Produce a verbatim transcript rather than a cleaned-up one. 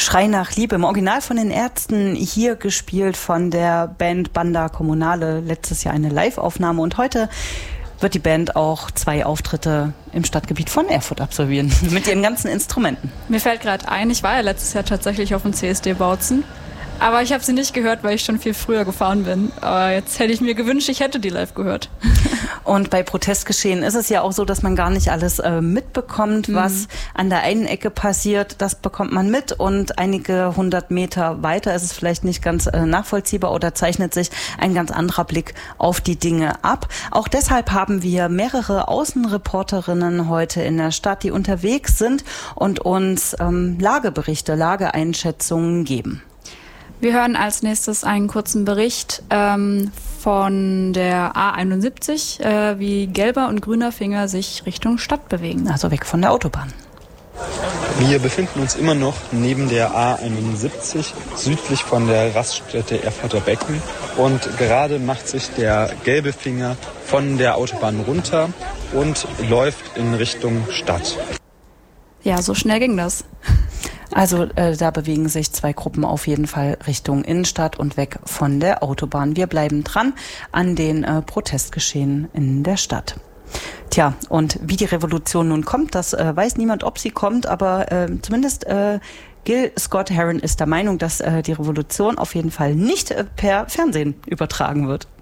Schrei nach Liebe, im Original von den Ärzten, hier gespielt von der Band Banda Comunale, letztes Jahr eine Live-Aufnahme und heute wird die Band auch zwei Auftritte im Stadtgebiet von Erfurt absolvieren, mit ihren ganzen Instrumenten. Mir fällt gerade ein, ich war ja letztes Jahr tatsächlich auf dem C S D Bautzen, aber ich habe sie nicht gehört, weil ich schon viel früher gefahren bin. Aber jetzt hätte ich mir gewünscht, ich hätte die live gehört. Und bei Protestgeschehen ist es ja auch so, dass man gar nicht alles äh, mitbekommt, was mhm. an der einen Ecke passiert. Das bekommt man mit und einige hundert Meter weiter ist es vielleicht nicht ganz äh, nachvollziehbar oder zeichnet sich ein ganz anderer Blick auf die Dinge ab. Auch deshalb haben wir mehrere Außenreporterinnen heute in der Stadt, die unterwegs sind und uns ähm, Lageberichte, Lageeinschätzungen geben. Wir hören als nächstes einen kurzen Bericht ähm, von der A einundsiebzig, äh, wie gelber und grüner Finger sich Richtung Stadt bewegen. Also weg von der Autobahn. Wir befinden uns immer noch neben der A einundsiebzig, südlich von der Raststätte Erfurter Becken. Und gerade macht sich der gelbe Finger von der Autobahn runter und läuft in Richtung Stadt. Ja, so schnell ging das. Also äh, da bewegen sich zwei Gruppen auf jeden Fall Richtung Innenstadt und weg von der Autobahn. Wir bleiben dran an den äh, Protestgeschehen in der Stadt. Tja, und wie die Revolution nun kommt, das äh, weiß niemand, ob sie kommt, aber äh, zumindest äh, Gil Scott-Heron ist der Meinung, dass äh, die Revolution auf jeden Fall nicht äh, per Fernsehen übertragen wird.